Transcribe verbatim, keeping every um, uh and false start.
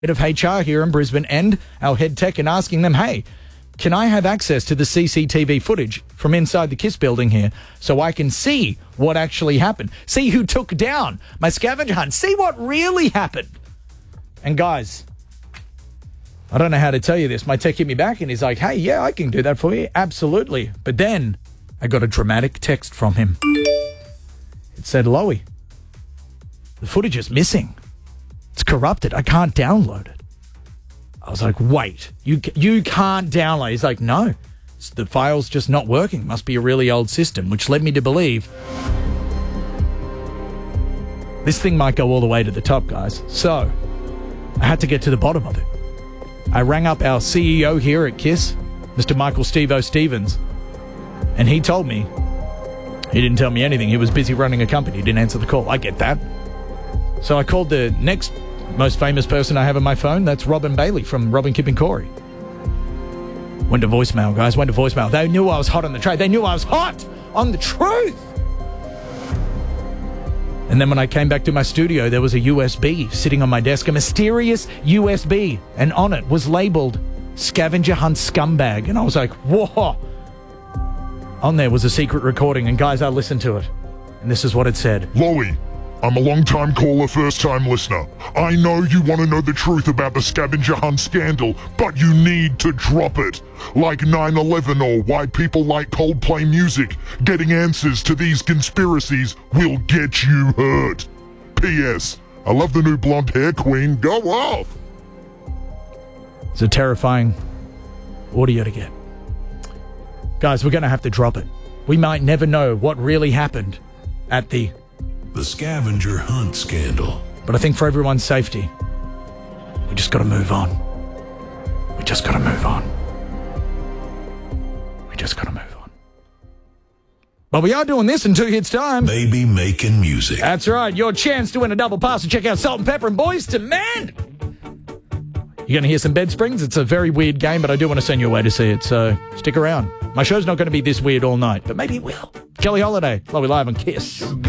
of H R here in Brisbane and our head tech and asking them, hey, can I have access to the C C T V footage from inside the KISS building here so I can see what actually happened? See who took down my scavenger hunt. See what really happened. And guys, I don't know how to tell you this. My tech hit me back and he's like, hey, yeah, I can do that for you. Absolutely. But then I got a dramatic text from him. It said, Loey, the footage is missing. It's corrupted. I can't download it. I was like, wait, you you can't download. He's like, no, it's, the file's just not working. Must be a really old system, which led me to believe this thing might go all the way to the top, guys. So I had to get to the bottom of it. I rang up our C E O here at KISS, Mister Michael Steve-O Stevens, and he told me, he didn't tell me anything. He was busy running a company. He didn't answer the call. I get that. So I called the next most famous person I have on my phone. That's Robin Bailey from Robin, Kip and Corey. Went to voicemail, guys. Went to voicemail. They knew I was hot on the trade. They knew I was hot on the truth. And then when I came back to my studio, there was a U S B sitting on my desk, a mysterious U S B, and on it was labeled Scavenger Hunt Scumbag. And I was like, whoa. On there was a secret recording, and guys, I listened to it. And this is what it said. Loey, I'm a long-time caller, first-time listener. I know you want to know the truth about the scavenger hunt scandal, but you need to drop it. Like nine eleven or why people like Coldplay music. Getting answers to these conspiracies will get you hurt. P S. I love the new blonde hair queen. Go off! It's a terrifying audio to get. Guys, we're going to have to drop it. We might never know what really happened at the... The scavenger hunt scandal. But I think for everyone's safety, we just got to move on. We just got to move on. We just got to move on. But we are doing this in two hits time. Baby making music. That's right. Your chance to win a double pass and check out Salt and Pepper and Boys to Men. You're going to hear some Bed Springs. It's a very weird game, but I do want to send you away to see it, so stick around. My show's not going to be this weird all night, but maybe it will. Kelly Holiday, Loey Live on KISS.